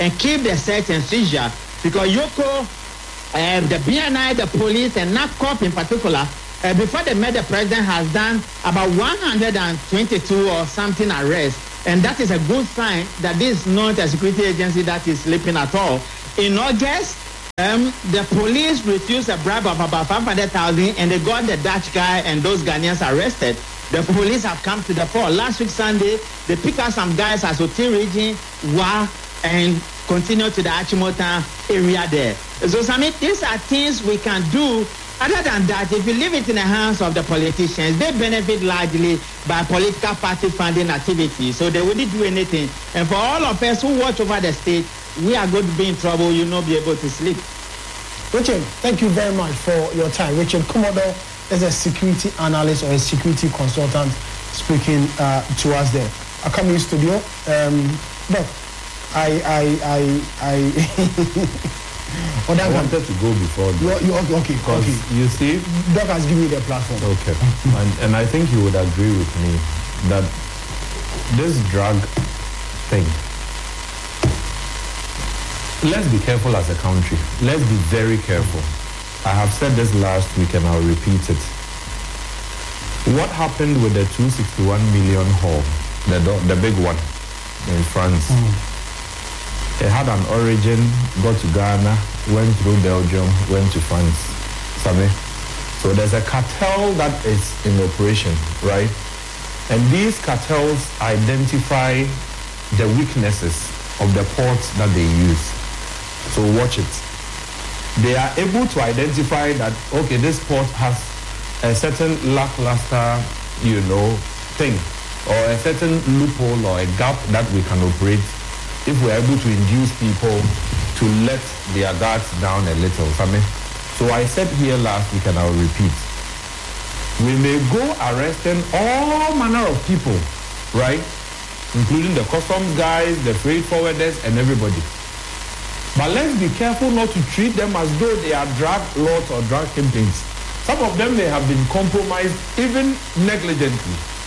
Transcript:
and keep the search and seizure because Yoko, the BNI, the police, and NAPCOP in particular, before they met the president, has done about 122 or something arrests. And that is a good sign that this is not a security agency that is sleeping at all. In August, the police refused a bribe of about 500,000 and they got the Dutch guy and those Ghanaians arrested. The police have come to the fore. Last week, Sunday, they picked up some guys at Oti region, Wa, and continue to the Achimota area there. So, Sammy, these are things we can do. Other than that, if you leave it in the hands of the politicians, they benefit largely by political party funding activities, so they wouldn't do anything. And for all of us who watch over the state, we are going to be in trouble. You'll not be able to sleep. Richard, thank you very much for your time. Richard Commodore is a security analyst or a security consultant speaking to us there. I come in studio. Look, I wanted to go before. Okay. You see, Doc has given me the platform. Okay, and I think you would agree with me that this drug thing. Let's be careful as a country. Let's be very careful. I have said this last week and I'll repeat it. What happened with the 261 million haul, the big one in France? It had an origin, got to Ghana, went through Belgium, went to France. So there's a cartel that is in operation, right? And these cartels identify the weaknesses of the ports that they use. So watch it. They are able to identify that, okay, this port has a certain lackluster, thing, or a certain loophole or a gap that we can operate if we're able to induce people to let their guards down a little. So I said here last week and I'll repeat. We may go arresting all manner of people, right? Including the customs guys, the freight forwarders, and everybody. But let's be careful not to treat them as though they are drug lords or drug kingpins. Some of them may have been compromised even negligently.